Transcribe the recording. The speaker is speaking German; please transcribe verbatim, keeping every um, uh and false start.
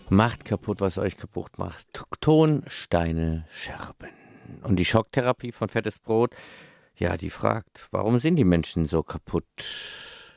Macht kaputt, was euch kaputt macht. Ton, Steine, Scherben. Und die Schocktherapie von Fettes Brot, ja, die fragt, warum sind die Menschen so kaputt?